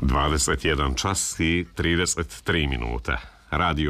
21 čas i 33 minuta. Radio.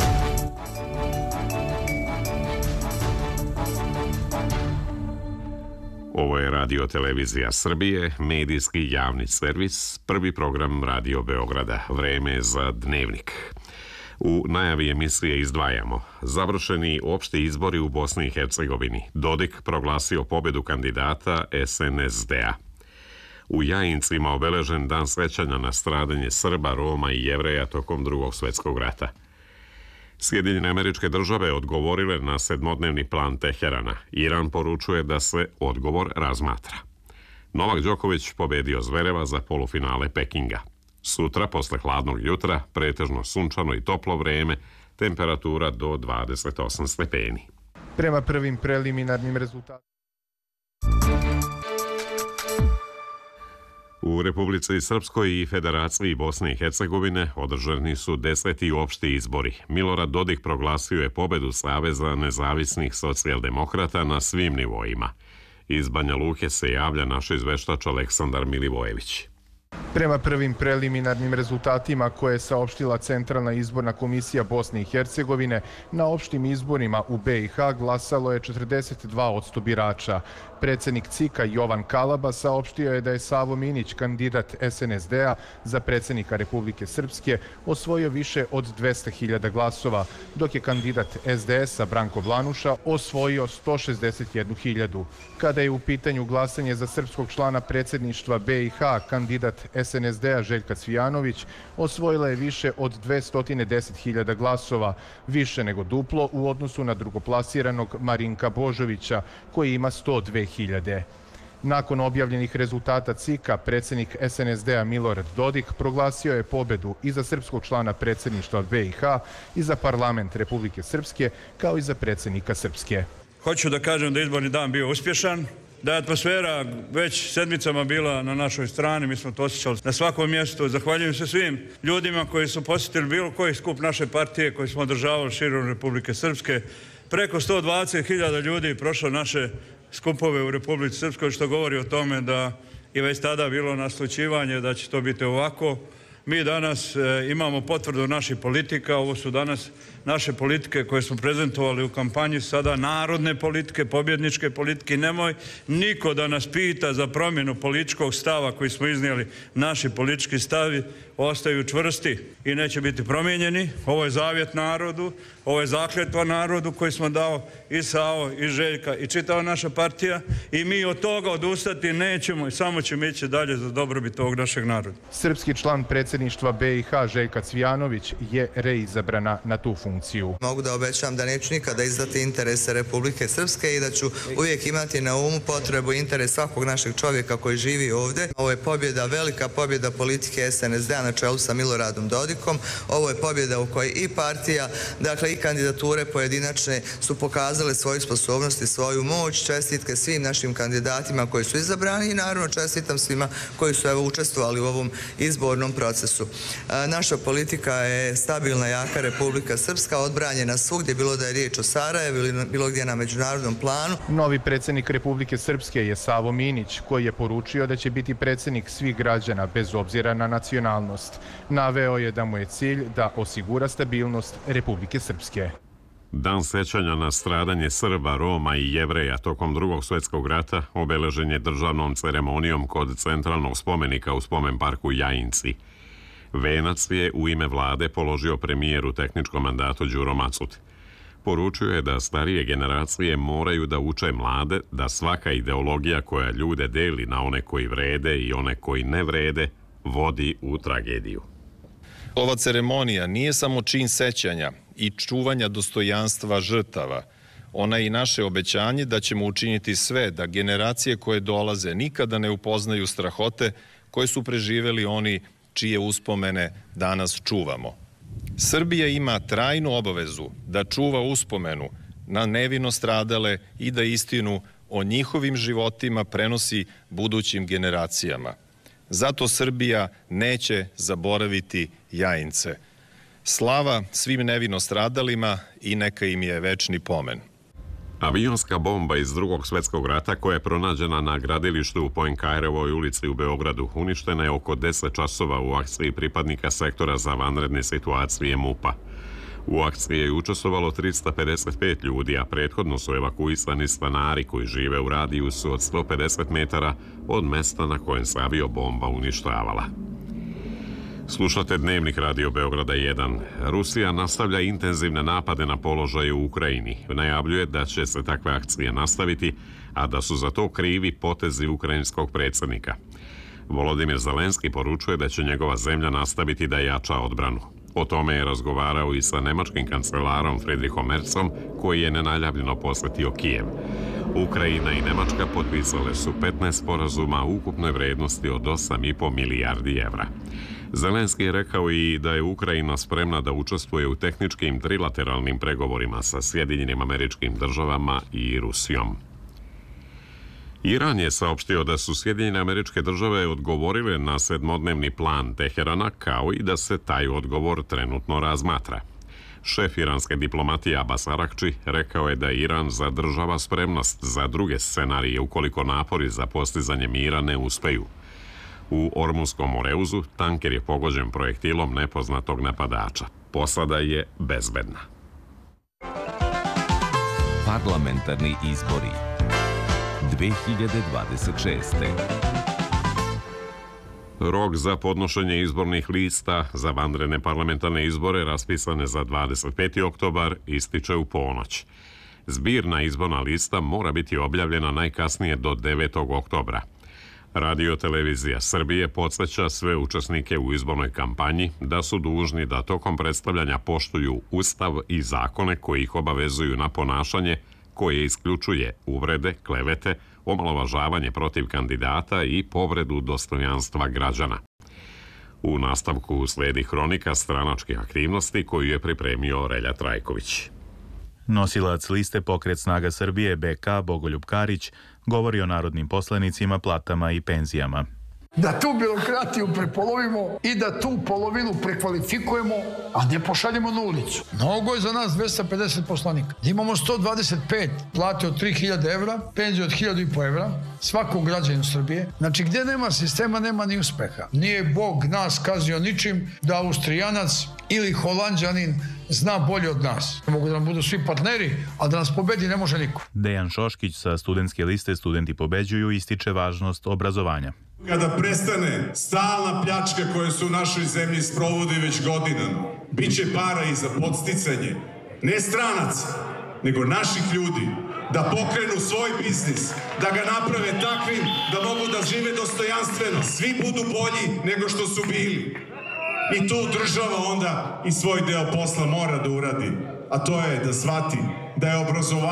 Ovo je Radio Televizija Srbije, medijski javni servis, prvi program Radio Beograda. Vreme je za Dnevnik. U najavi emisije izdvajamo: završeni opšti izbori u Bosni i Hercegovini. Dodik proglasio pobedu kandidata SNSD-a. U Jajincima obeležen dan sećanja na stradanje Srba, Roma i Jevreja tokom Drugog svjetskog rata. Sjedinjene Američke Države odgovorile na 7-dnevni plan Teherana. Iran poručuje da se odgovor razmatra. Novak Đoković pobedio Zvereva za polufinale Pekinga. Sutra, posle hladnog jutra, pretežno sunčano i toplo vreme, temperatura do 28 stepeni. Prema prvim preliminarnim rezultatima. U Republici Srpskoj i Federaciji Bosne i Hercegovine održani su 10. opšti izbori. Milorad Dodik proglasio je pobedu Saveza nezavisnih socijaldemokrata na svim nivoima. Iz Banja Luke se javlja naš izveštač Aleksandar Milivojević. Prema prvim preliminarnim rezultatima koje je saopštila Centralna izborna komisija Bosne i Hercegovine, na opštim izborima u BiH glasalo je 42% birača. Predsjednik CIK-a Jovan Kalaba saopštio je da je Savo Minić, kandidat SNSD-a za predsjednika Republike Srpske, osvojio više od 200.000 glasova, dok je kandidat SDS-a Branko Vlanuša osvojio 161.000. Kada je u pitanju glasanje za srpskog člana predsjedništva BiH, kandidat SNSD-a Željka Cvijanović osvojila je više od 210.000 glasova, više nego duplo u odnosu na drugoplasiranog Marinka Božovića, koji ima 102.000. Nakon objavljenih rezultata CIK-a, predsjednik SNSD-a Milorad Dodik proglasio je pobedu i za srpskog člana predsjedništva BiH i za parlament Republike Srpske, kao i za predsjednika Srpske. Hoću da kažem da je izborni dan bio uspješan, da je atmosfera već sedmicama bila na našoj strani, mi smo to osjećali na svakom mjestu. Zahvaljujem se svim ljudima koji su posjetili bilo koji skup naše partije koji smo održavali širom Republike Srpske. Preko 120.000 ljudi prošlo naše skupove u Republici Srpskoj, što govori o tome da je već tada bilo naslućivanje da će to biti ovako. Mi danas imamo potvrdu naših politika, ovo su danas naše politike koje smo prezentovali u kampanji, sada narodne politike, pobjedničke politike. Nemoj niko da nas pita za promjenu političkog stava koji smo iznijeli. Naši politički stavi ostaju čvrsti i neće biti promijenjeni. Ovo je zavjet narodu, ovo je zakletva narodu koji smo dao i Savo i Željka i čitava naša partija, i mi od toga odustati nećemo i samo ćemo ići dalje za dobrobit ovog našeg naroda. Srpski član predsjedništva BiH Željka Cvijanović je reizabrana na tu funkciju. Mogu da obećam da neću nikada izdati interese Republike Srpske i da ću uvijek imati na umu potrebu i interes svakog našeg čovjeka koji živi ovdje. Ovo je pobjeda, velika pobjeda politike SNSD-a na čelu sa Miloradom Dodikom. Ovo je pobjeda u kojoj i partija, dakle i kandidature pojedinačne su pokazale svoju sposobnost i svoju moć. Čestitke svim našim kandidatima koji su izabrani i naravno čestitam svima koji su učestvovali u ovom izbornom procesu. Naša politika je stabilna, jaka Republika Srpska, odbranjena svugdje, bilo da je riječ o Sarajevu ili bilo gdje na međunarodnom planu. Novi predsjednik Republike Srpske je Savo Minić, koji je poručio da će biti predsjednik svih građana bez obzira na nacionalnost. Naveo je da mu je cilj da osigura stabilnost Republike Srpske. Dan sećanja na stradanje Srba, Roma i Jevreja tokom Drugog svjetskog rata obeležen je državnom ceremonijom kod centralnog spomenika u spomen parku Jajinci. Venac je u ime vlade položio premijer u tehničkom mandatu Đuro Macut. Poručio je da starije generacije moraju da uče mlade da svaka ideologija koja ljude deli na one koji vrede i one koji ne vrede vodi u tragediju. Ova ceremonija nije samo čin sećanja i čuvanja dostojanstva žrtava. Ona je i naše obećanje da ćemo učiniti sve da generacije koje dolaze nikada ne upoznaju strahote koje su preživeli oni čije uspomene danas čuvamo. Srbija ima trajnu obavezu da čuva uspomenu na nevino stradale i da istinu o njihovim životima prenosi budućim generacijama. Zato Srbija neće zaboraviti Jajince. Slava svim nevino stradalima i neka im je večni pomen. Avionska bomba iz Drugog svjetskog rata koja je pronađena na gradilištu u Poinkareovoj ulici u Beogradu uništena je oko 10 časova u akciji pripadnika sektora za vanredne situacije MUP-a. U akciji je učestvovalo 355 ljudi, a prethodno su evakuisani stanari koji žive u radijusu od 150 metara od mesta na kojem se aviobomba uništavala. Slušate Dnevnik Radio Beograda 1. Rusija nastavlja intenzivne napade na položaje u Ukrajini. Najavljuje da će se takve akcije nastaviti, a da su za to krivi potezi ukrajinskog predsjednika. Volodimir Zelenski poručuje da će njegova zemlja nastaviti da jača odbranu. O tome je razgovarao i sa nemačkim kancelarom Friedrichom Merzom, koji je nenajavljeno posjetio Kijev. Ukrajina i Nemačka potpisale su 15 sporazuma u ukupnoj vrednosti od 8,5 milijardi evra. Zelenski je rekao i da je Ukrajina spremna da učestvuje u tehničkim trilateralnim pregovorima sa Sjedinjenim Američkim Državama i Rusijom. Iran je saopštio da su Sjedinjene Američke Države odgovorile na 7-dnevni plan Teherana, kao i da se taj odgovor trenutno razmatra. Šef iranske diplomatije Abbas Arakči rekao je da Iran zadržava spremnost za druge scenarije ukoliko napori za postizanje mira ne uspeju. U Ormunskom Moreuzu tanker je pogođen projektilom nepoznatog napadača. Posada je bezbedna. Parlamentarni izbori 2026. Rok za podnošenje izbornih lista za vanredne parlamentarne izbore raspisane za 25. oktobar ističe u ponoć. Zbirna izborna lista mora biti objavljena najkasnije do 9. oktobra. Radio Televizija Srbije podsjeća sve učesnike u izbornoj kampanji da su dužni da tokom predstavljanja poštuju Ustav i zakone koji ih obavezuju na ponašanje koje isključuje uvrede, klevete, omalovažavanje protiv kandidata i povredu dostojanstva građana. U nastavku sledi hronika stranačkih aktivnosti koju je pripremio Relja Trajković. Nosilac liste Pokret snaga Srbije BK Bogoljub Karić govori o narodnim poslanicima, platama i penzijama. Da tu birokratiju prepolovimo i da tu polovinu prekvalifikujemo, a ne pošaljemo na ulicu. Mnogo je za nas 250 poslanika. Imamo 125 plate od 3000 evra, penziju od 1500 evra, svakog građanina Srbije. Znači, gdje nema sistema, nema ni uspeha. Nije Bog nas kaznio ničim da Austrijanac ili Holanđanin zna bolje od nas. Mogu da nam budu svi partneri, a da nas pobedi ne može niko. Dejan Šoškić sa studentske liste Studenti pobeđuju ističe važnost obrazovanja. Kada prestane stalna pljačka koja se u našoj zemlji sprovodi već godinama, bit će para i za podsticanje, ne stranaca, nego naših ljudi, da pokrenu svoj biznis, da ga naprave takvim da mogu da žive dostojanstveno, svi budu bolji nego što su bili. I tu država onda i svoj deo posla mora da uradi, a to je da shvati da je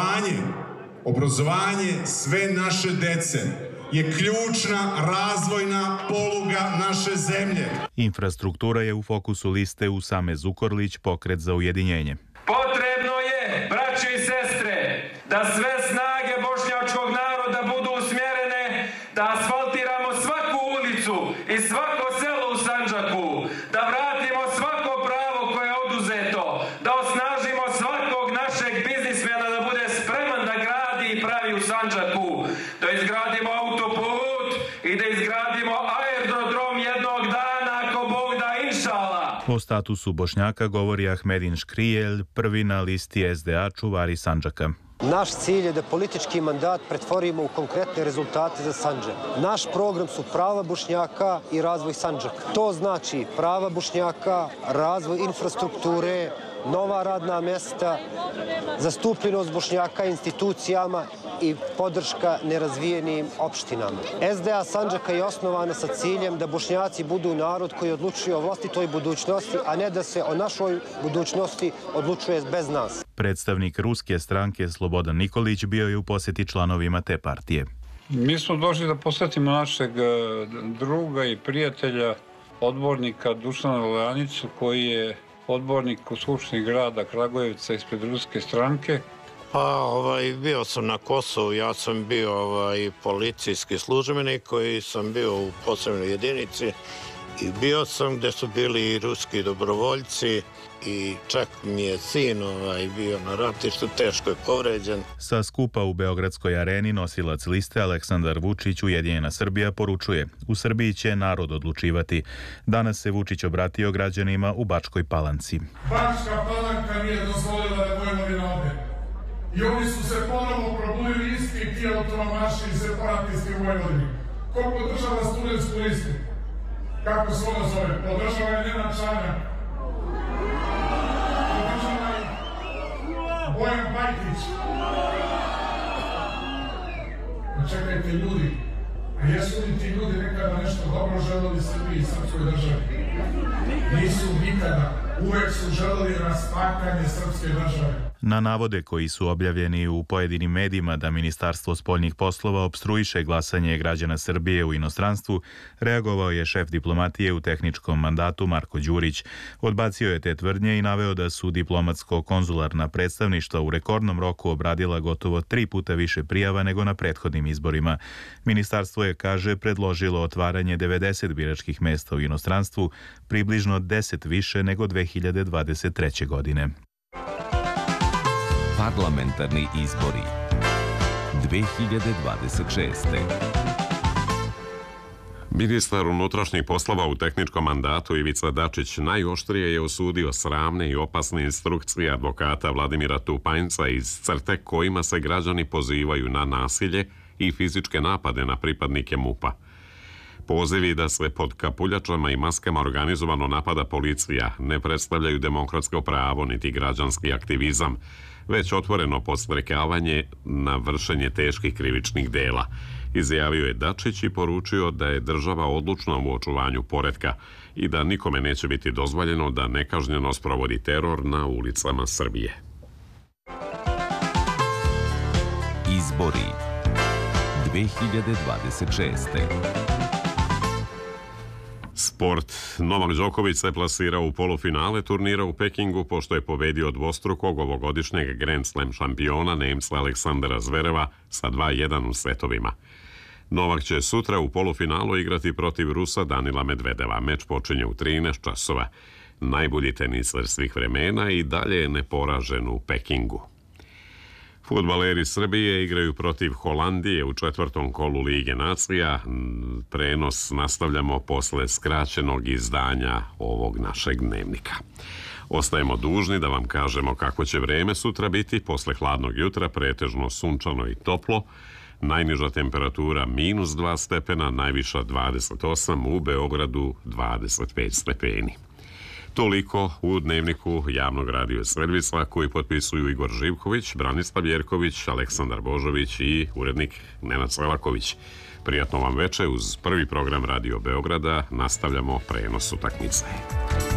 obrazovanje sve naše dece, je ključna razvojna poluga naše zemlje. Infrastruktura je u fokusu liste Usame Zukorlić, Pokret za ujedinjenje. Potrebno je, braće i sestre, da sve snage bošnjačkog naroda budu usmjerene, da asfaltiramo svaku ulicu i svako selo u Sandžaku, da vratimo svako pravo koje je oduzeto, da osnažimo svakog našeg biznismena da bude spreman da gradi i pravi u Sandžaku, da izgradimo autoput i da izgradimo aerodrom jednog dana, ako Bog da, inšala. O statusu Bošnjaka govori Ahmedin Škrijelj, prvi na listi SDA čuvari Sandžaka. Naš cilj je da politički mandat pretvorimo u konkretne rezultate za Sandžak. Naš program su prava Bošnjaka i razvoj Sandžaka. To znači prava Bošnjaka, razvoj infrastrukture, nova radna mjesta, zastupljenost Bošnjaka institucijama i podrška nerazvijenim opštinama. SDA Sandžaka je osnovana sa ciljem da Bošnjaci budu narod koji odlučuje o vlastitoj budućnosti, a ne da se o našoj budućnosti odlučuje bez nas. Predstavnik ruske stranke Slobodan Nikolić bio je u posjeti članovima te partije. Mi smo došli da posjetimo našeg druga i prijatelja, odbornika Dušana Leanicu, koji je odbornik u Skupštini grada Kragujevca ispred ruske stranke. Pa, bio sam na Kosovu, ja sam bio policijski službenik koji sam bio u posebnoj jedinici I bio sam gde su bili i ruski dobrovoljci i čak mi je sin bio na ratištu, teško je povređen. Sa skupa u Beogradskoj areni nosilac liste Aleksandar Vučić Ujedinjena Srbija poručuje: u Srbiji će narod odlučivati. Danas se Vučić obratio građanima u Bačkoj Palanci. Bačka Palanka nije dozvolila da Vojvodina ode. I oni su se ponovo probudili isti ti autonomaši i separatisti u Vojvodini. Ko podržava studentsku listu? Kako se ona zove? Podržava je Nenad Čanak. Podržava je Bojan Pajtić. Čekajte ljudi, a jesu li ti ljudi nekada nešto dobro želeli Srbiji i srpskoj državi? Nisu nikada. Uvek su želeli raspakanje srpske države. Na navode koji su objavljeni u pojedinim medijima da Ministarstvo spoljnih poslova opstruiše glasanje građana Srbije u inostranstvu, reagovao je šef diplomatije u tehničkom mandatu Marko Đurić. Odbacio je te tvrdnje i naveo da su diplomatsko-konzularna predstavništva u rekordnom roku obradila gotovo 3 puta više prijava nego na prethodnim izborima. Ministarstvo je, kaže, predložilo otvaranje 90 biračkih mesta u inostranstvu, približno 10 više nego 2023. godine. Parlamentarni izbori 2026. Ministar unutrašnjih poslova u tehničkom mandatu Ivica Dačić najoštrije je osudio sramne i opasne instrukcije advokata Vladimira Tupanjca iz CRTE kojima se građani pozivaju na nasilje i fizičke napade na pripadnike MUP-a. Pozivi da se pod kapuljačama i maskama organizovano napada policija ne predstavljaju demokratsko pravo niti građanski aktivizam, već otvoreno podstrekavanje na vršenje teških krivičnih dela, izjavio je Dačić i poručio da je država odlučna u očuvanju poretka i da nikome neće biti dozvoljeno da nekažnjeno sprovodi teror na ulicama Srbije. Izbori 2026. Sport. Novak Đoković se plasirao u polufinale turnira u Pekingu pošto je pobedio dvostrukog ovogodišnjeg Grand Slam šampiona Nemca Aleksandra Zvereva sa 2:1 u setovima. Novak će sutra u polufinalu igrati protiv Rusa Danila Medvedeva. Meč počinje u 13 časova. Najbolji teniser svih vremena i dalje je neporažen u Pekingu. Fudbaleri Srbije igraju protiv Holandije u 4. kolu Lige nacija. Prenos nastavljamo posle skraćenog izdanja ovog našeg dnevnika. Ostajemo dužni da vam kažemo kako će vreme sutra biti. Posle hladnog jutra pretežno sunčano i toplo. Najniža temperatura -2 stepena, najviša 28, u Beogradu 25 stepeni. Toliko u dnevniku javnog radio servisa koji potpisuju Igor Živković, Branislav Jerković, Aleksandar Božović i urednik Nenad Selaković. Prijatno vam veče uz prvi program Radio Beograda. Nastavljamo prenos utakmice.